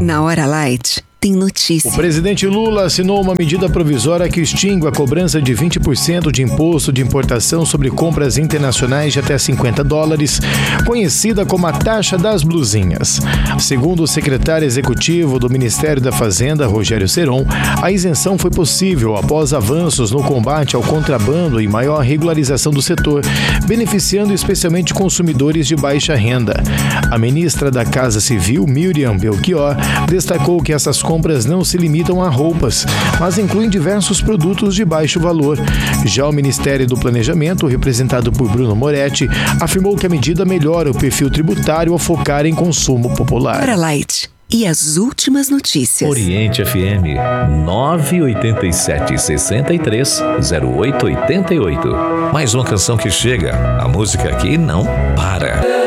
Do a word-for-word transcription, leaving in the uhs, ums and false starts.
Na Hora Light, tem notícia. O presidente Lula assinou uma medida provisória que extingue a cobrança de vinte por cento de imposto de importação sobre compras internacionais de até cinquenta dólares, conhecida como a taxa das blusinhas. Segundo o secretário executivo do Ministério da Fazenda, Rogério Seron, a isenção foi possível após avanços no combate ao contrabando e maior regularização do setor, beneficiando especialmente consumidores de baixa renda. A ministra da Casa Civil, Miriam Belchior, destacou que essas compras não se limitam a roupas, mas incluem diversos produtos de baixo valor. Já o Ministério do Planejamento, representado por Bruno Moretti, afirmou que a medida melhora o perfil tributário ao focar em consumo popular. Hora Light. E as últimas notícias. Oriente F M nove oito sete, seis três, zero oito oito oito. Mais uma canção que chega. A música aqui não para.